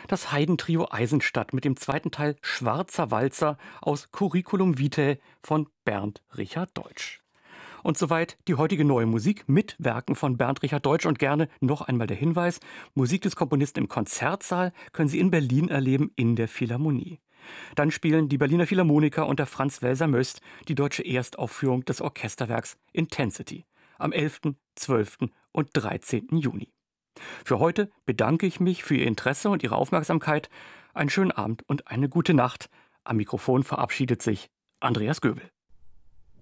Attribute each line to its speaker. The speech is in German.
Speaker 1: Das Haydn-Trio Eisenstadt mit dem zweiten Teil Schwarzer Walzer aus Curriculum Vitae von Bernd Richard Deutsch. Und soweit die heutige neue Musik mit Werken von Bernd Richard Deutsch. Und gerne noch einmal der Hinweis: Musik des Komponisten im Konzertsaal können Sie in Berlin erleben in der Philharmonie. Dann spielen die Berliner Philharmoniker unter Franz Welser Möst die deutsche Erstaufführung des Orchesterwerks Intensity am 11., 12. und 13. Juni. Für heute bedanke ich mich für Ihr Interesse und Ihre Aufmerksamkeit. Einen schönen Abend und eine gute Nacht. Am Mikrofon verabschiedet sich Andreas Göbel.